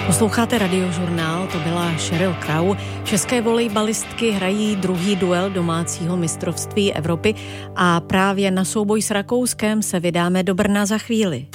Posloucháte Radiožurnál, to byla Sheryl Crow. České volejbalistky hrají druhý duel domácího mistrovství Evropy a právě na souboj s Rakouskem se vydáme do Brna za chvíli.